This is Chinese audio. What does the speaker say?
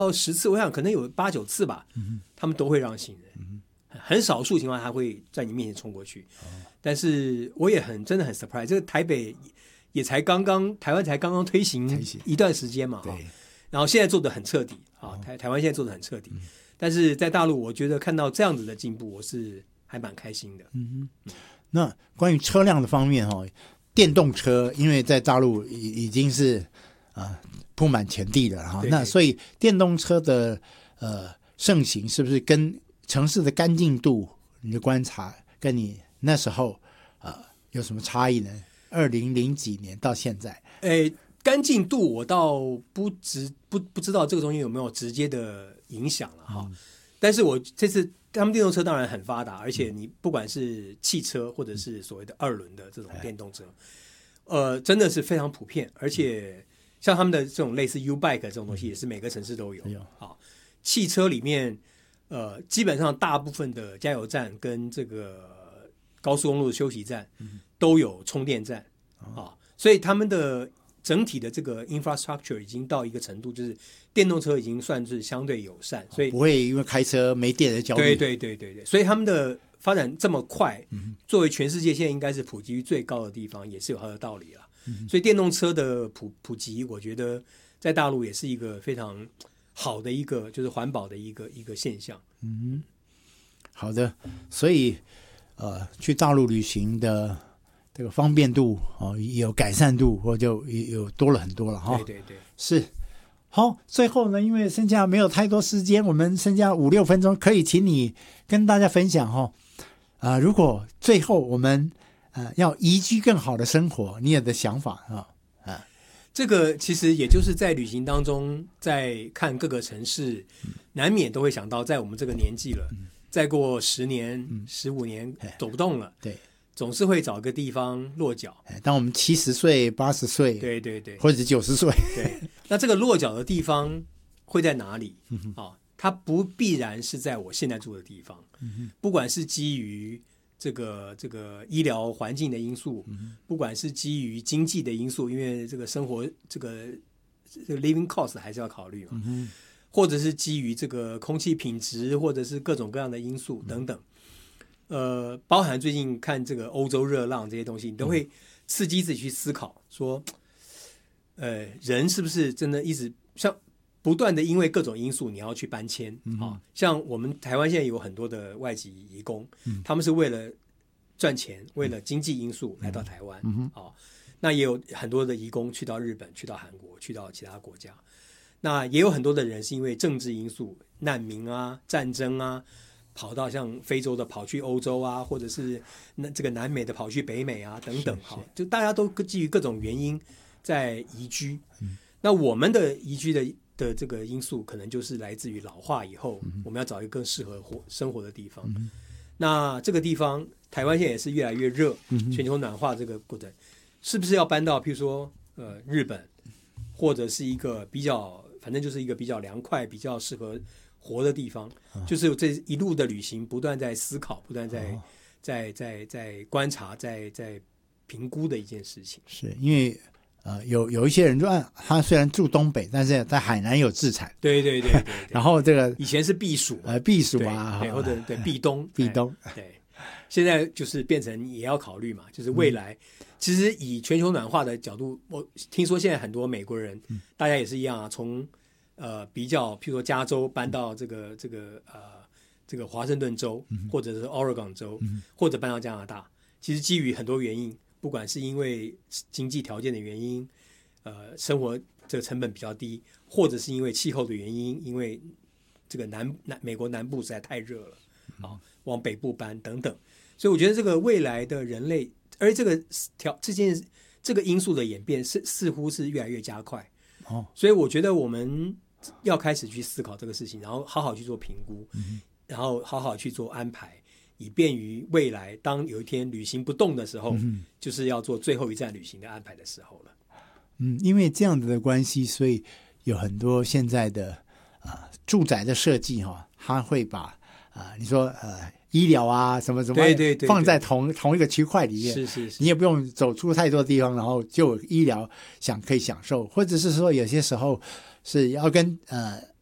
10次，我想可能有8、9次吧，他们都会让行人，很少数情况还会在你面前冲过去。但是我也真的很 surprise， 这个台北也才台湾才刚刚推行一段时间嘛，然后现在做的很彻底啊，台湾现在做的很彻底，但是在大陆我觉得看到这样子的进步，我是还蛮开心的。 那关于车辆的方面电动车因为在大陆已经是铺满全地了哈，那所以电动车的盛行是不是跟城市的干净度你的观察跟你那时候有什么差异呢？2000几年到现在， 干净度我倒不知道这个东西有没有直接的影响了哈。但是我这次他们电动车当然很发达，而且你不管是汽车或者是所谓的2轮的这种电动车，真的是非常普遍，而且像他们的这种类似 U-Bike 这种东西也是每个城市都有。汽车里面基本上大部分的加油站跟这个高速公路的休息站都有充电站所以他们的整体的这个 infrastructure 已经到一个程度，就是电动车已经算是相对友善，所以不会因为开车没电的焦虑。 对，所以他们的发展这么快，作为全世界现在应该是普及率最高的地方，也是有它的道理了。所以电动车的普及，我觉得在大陆也是一个非常好的一个就是环保的一个现象。 好的，所以去大陆旅行的这个方便度有改善度，或就有多了很多了哈。 对， 是。好，最后呢，因为剩下没有太多时间，我们剩下5-6分钟，可以请你跟大家分享如果最后我们要宜居更好的生活，你有的想法这个其实也就是在旅行当中，在看各个城市，难免都会想到，在我们这个年纪了，再过10年、15年走不动了， 对， 总是会找一个地方落脚。 当我们70岁、80岁， 对， 或者是90岁， 对，那这个落脚的地方会在哪里？它不必然是在我现在住的地方，不管是基于这个医疗环境的因素，不管是基于经济的因素，因为这个生活这个 living cost 还是要考虑嘛，或者是基于这个空气品质，或者是各种各样的因素等等。包含最近看这个欧洲热浪这些东西，你都会刺激自己去思考说，人是不是真的一直像不断的因为各种因素你要去搬迁像我们台湾现在有很多的外籍移工，他们是为了赚钱，为了经济因素来到台湾那也有很多的移工去到日本，去到韩国，去到其他国家。那也有很多的人是因为政治因素，难民啊、战争啊，跑到像非洲的跑去欧洲啊，或者是这个南美的跑去北美啊等等就大家都基于各种原因在移居。那我们的移居的这个因素可能就是来自于老化以后，我们要找一个更适合生活的地方。那这个地方台湾现在也是越来越热，全球暖化这个过程是不是要搬到譬如说日本，或者是一个比较反正就是一个比较凉快比较适合活的地方，就是这一路的旅行不断在思考，不断在观察，在评估的一件事情。是因为有一些人就他虽然住东北，但是在海南有自产。 对然后这个以前是避暑避暑啊， 对或者对避冬对，现在就是变成也要考虑嘛，就是未来其实以全球暖化的角度，我听说现在很多美国人大家也是一样从比较譬如说加州搬到这个华盛顿州，或者是 Oregon 州，或者搬到加拿大，其实基于很多原因，不管是因为经济条件的原因，生活这个成本比较低，或者是因为气候的原因，因为这个美国南部实在太热了往北部搬等等。所以我觉得这个未来的人类，而这个因素的演变似乎是越来越加快所以我觉得我们要开始去思考这个事情，然后好好去做评估，然后好好去做安排，以便于未来当有一天旅行不动的时候，就是要做最后一站旅行的安排的时候了。 因为这样子的关系，所以有很多现在的住宅的设计它会把你说医疗啊什么什么放在同一个区块里面， 是你也不用走出太多地方，然后就有医疗可以享受，或者是说有些时候是要跟